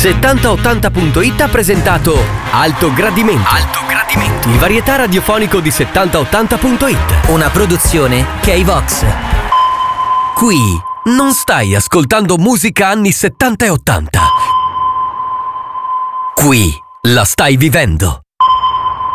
7080.it ha presentato Alto Gradimento. Il varietà radiofonico di 7080.it. Una produzione K-Vox. Qui non stai ascoltando musica anni 70 e 80. Qui la stai vivendo.